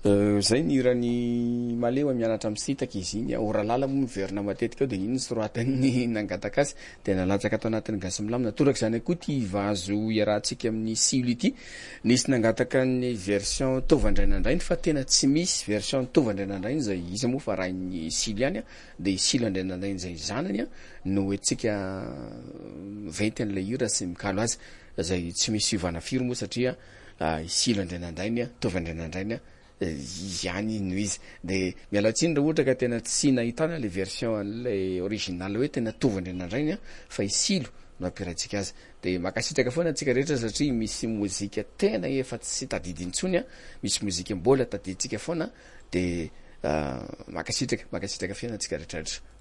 Zay ny irany maleo mianatra am'sitaka izy iny oralala moa miverina matetika ao de iny soroatany nangataka azy de nalatsaka atao anatin'ny gasy milamina torak' zany koa ty vazo iarahantsika amin'ny silo ity nisy nangataka ny version tovandrainandrainy fa tena tsy misy version tovandrainandrainy zay izy moa fa raha ny silo ihany de silo andrainandrainy zay zanany no etsika 20 an'ilay ura sy mikalo azy zay tsy misy ivana firy moa satria silo andrainandrainy tovandrainandrainy ihany no izy de mialatsiny raha ohatra ka tena tsy nahitana le version an'ilay original hoe tena tovandrainandrainy fa isilo no ampiarahantsika azy de makasitraka foana antsika rehetra satria misy mozika tena efa tsy tadidintsony misy mozika mbola tadiditsika foana de makasitraka fiainantsika rehetrarehetra